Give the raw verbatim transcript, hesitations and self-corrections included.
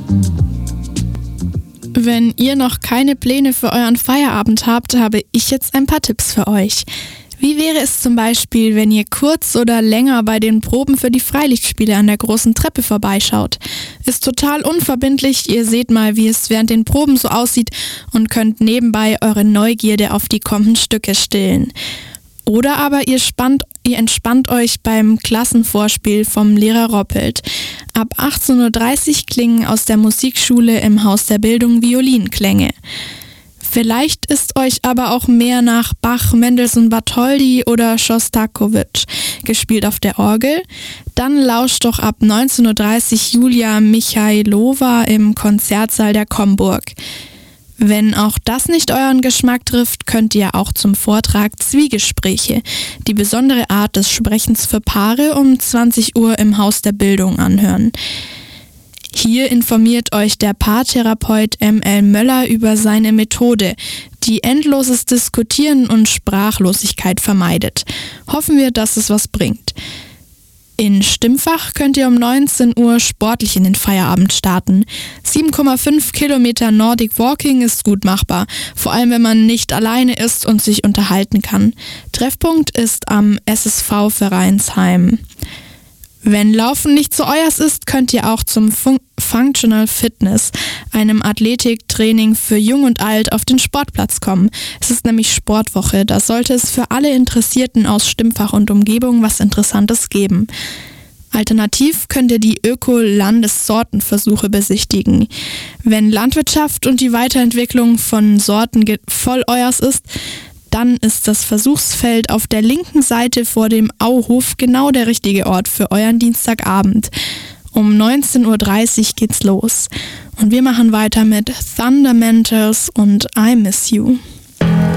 Wenn ihr noch keine Pläne für euren Feierabend habt, habe ich jetzt ein paar Tipps für euch. Wie wäre es zum Beispiel, wenn ihr kurz oder länger bei den Proben für die Freilichtspiele an der großen Treppe vorbeischaut? Ist total unverbindlich, ihr seht mal, wie es während den Proben so aussieht und könnt nebenbei eure Neugierde auf die kommenden Stücke stillen. Oder aber ihr, spannt, ihr entspannt euch beim Klassenvorspiel vom Lehrer Roppelt. Ab achtzehn Uhr dreißig klingen aus der Musikschule im Haus der Bildung Violinklänge. Vielleicht ist euch aber auch mehr nach Bach, Mendelssohn, Bartholdy oder Schostakowitsch gespielt auf der Orgel. Dann lauscht doch ab neunzehn Uhr dreißig Julia Michailova im Konzertsaal der Comburg. Wenn auch das nicht euren Geschmack trifft, könnt ihr auch zum Vortrag Zwiegespräche, die besondere Art des Sprechens für Paare, um zwanzig Uhr im Haus der Bildung anhören. Hier informiert euch der Paartherapeut M L Möller über seine Methode, die endloses Diskutieren und Sprachlosigkeit vermeidet. Hoffen wir, dass es was bringt. In Stimmfach könnt ihr um neunzehn Uhr sportlich in den Feierabend starten. sieben Komma fünf Kilometer Nordic Walking ist gut machbar, vor allem wenn man nicht alleine ist und sich unterhalten kann. Treffpunkt ist am S S V Vereinsheim. Wenn Laufen nicht so euers ist, könnt ihr auch zum Fun- Functional Fitness, einem Athletiktraining für Jung und Alt, auf den Sportplatz kommen. Es ist nämlich Sportwoche, da sollte es für alle Interessierten aus Stimmfach und Umgebung was Interessantes geben. Alternativ könnt ihr die Öko-Landessortenversuche besichtigen. Wenn Landwirtschaft und die Weiterentwicklung von Sorten ge- voll euers ist, dann ist das Versuchsfeld auf der linken Seite vor dem Auhof genau der richtige Ort für euren Dienstagabend. Um neunzehn Uhr dreißig geht's los. Und wir machen weiter mit Thundamentals und I Miss You.